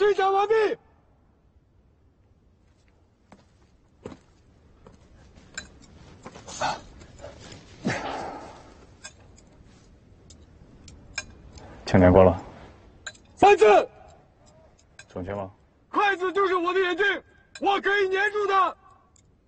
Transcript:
宣讲完毕。 请年过了。 3次。 准确吗？ 筷子就是我的眼睛，我可以粘住它。